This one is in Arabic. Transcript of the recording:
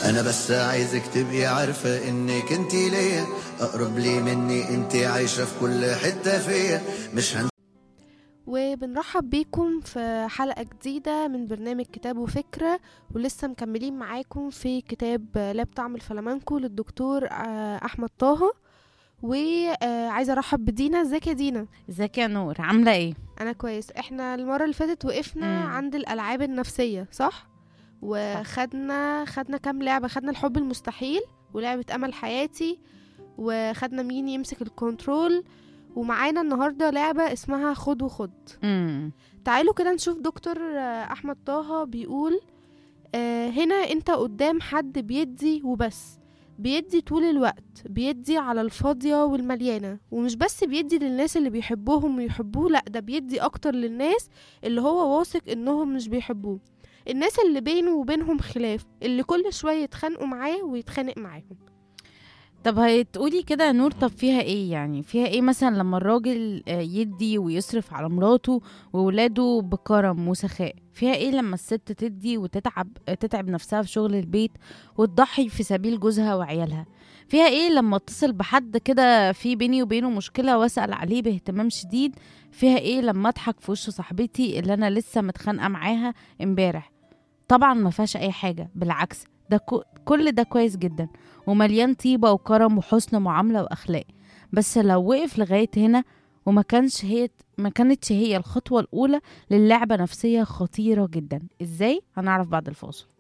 انا بس عايزك تبقي عارفة انك انتي ليا اقرب لي مني، انتي عايشة في كل حتة فيا. مش وبنرحب بيكم في حلقة جديدة من برنامج كتاب وفكرة، ولسه مكملين معاكم في كتاب لا بطعم الفلامنكو للدكتور أحمد طه. وعايزة أرحب بدينا. ازيك يا دينا؟ ازيك يا نور، عاملة ايه؟ أنا كويس. احنا المرة اللي فاتت وقفنا مم. عند الألعاب النفسية، صح؟ صح. خدنا كام لعبة. خدنا الحب المستحيل ولعبة أمل حياتي، وخدنا مين يمسك الكنترول، ومعانا النهاردة لعبة اسمها خد وخد. مم. تعالوا كده نشوف دكتور أحمد طه بيقول هنا انت قدام حد بيدي وبس، بيدي طول الوقت، بيدي على الفاضية والمليانة، ومش بس بيدي للناس اللي بيحبوهم ويحبوه، لأ ده بيدي أكتر للناس اللي هو واثق إنهم مش بيحبوه، الناس اللي بينه وبينهم خلاف، اللي كل شوية يتخانقوا معاه ويتخانق معاهم. طب هتقولي كده يا نور، طب فيها ايه؟ يعني فيها ايه مثلا لما الراجل يدي ويصرف على مراته وولاده بكرم وسخاء؟ فيها ايه لما الست تدي تتعب نفسها في شغل البيت وتضحي في سبيل جوزها وعيالها؟ فيها ايه لما اتصل بحد كده في بيني وبينه مشكلة واسأل عليه باهتمام شديد؟ فيها ايه لما اضحك في وش صاحبتي اللي انا لسه متخانقة معاها امبارح؟ طبعا ما فيهاش اي حاجة، بالعكس ده كل ده كويس جدا ومليان طيبة وكرم وحسن معاملة واخلاق. بس لو وقف لغاية هنا ما كانتش هي الخطوة الأولى للعبة نفسية خطيرة جدا. ازاي؟ هنعرف بعد الفاصل.